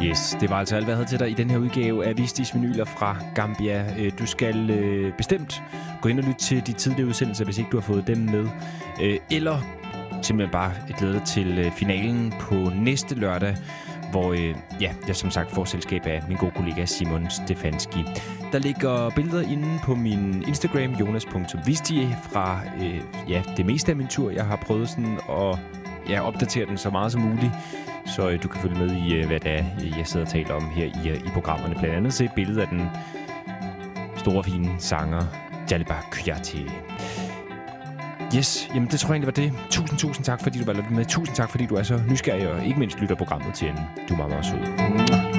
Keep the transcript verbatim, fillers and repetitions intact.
Yes, det var altså alt, hvad jeg havde til dig i den her udgave af Vistis Vinyler fra Gambia. Du skal øh, bestemt gå ind og lytte til de tidligere udsendelser, hvis ikke du har fået dem med. Øh, eller simpelthen bare glæde dig til øh, finalen på næste lørdag, hvor øh, ja, jeg som sagt får selskab af min gode kollega Simon Stefanski. Der ligger billeder inde på min Instagram, jonas punktum visti, fra øh, ja, det meste af min tur. Jeg har prøvet sådan at ja, opdatere den så meget som muligt, så øh, du kan følge med i, øh, hvad det er, jeg sidder og taler om her i, øh, i programmerne. Blandt andet se et billede af den store, fine sanger Jaliba Kuyate. Yes, jamen det tror jeg egentlig var det. Tusind, tusind tak, fordi du var med. Tusind tak, fordi du er så nysgerrig og ikke mindst lytter programmet til enden. Du er meget, meget sød.